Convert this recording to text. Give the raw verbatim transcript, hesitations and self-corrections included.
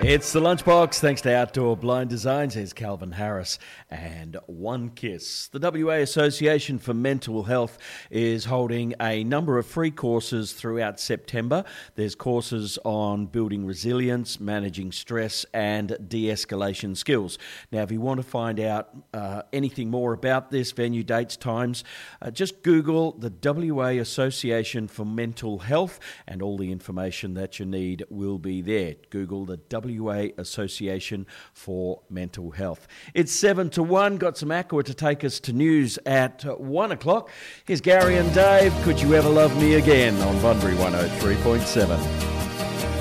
It's the Lunchbox, thanks to Outdoor Blind Designs. Here's Calvin Harris and One Kiss. The W A Association for Mental Health is holding a number of free courses throughout September. There's courses on building resilience, managing stress, and de-escalation skills. Now, if you want to find out uh, anything more about this, venue, dates, times, uh, just Google the W A Association for Mental Health and all the information that you need will be there. Google the W A Association for Mental Health. It's seven to one. Got some Aqua to take us to news at one o'clock. Here's Gary and Dave. Could You Ever Love Me Again on Bunbury one oh three point seven.